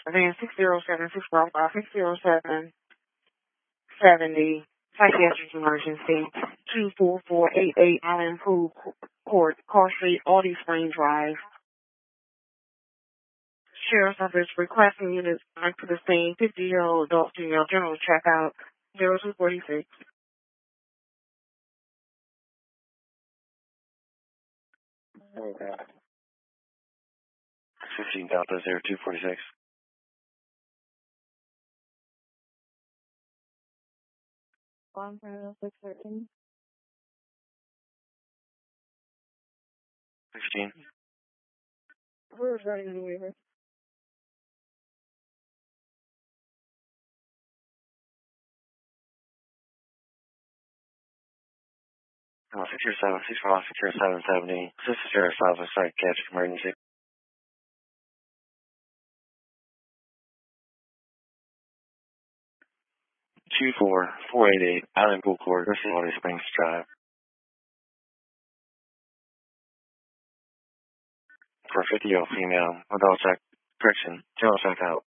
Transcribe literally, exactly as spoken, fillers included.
Then six zero seven six five five six zero seven seventy. Psychiatric emergency. Two four four eight eight Allen Pool Court, Car Street, Audi Spring Drive. Sheriff's Office requesting units back to the scene. fifty-year-old adult female, general checkout, zero two forty-six. Okay. fifteen Delta zero two forty-six. One for six thirteen. fifteen. Who is writing the waiver? Oh, six zero seven six five six zero seven seventy. This is Sheriff's Office Psychiatric Emergency. Two four four eight eight Allen Pool Court, this is Audi Springs Drive. For a fifty-year-old female, adult check, correction, general checkout.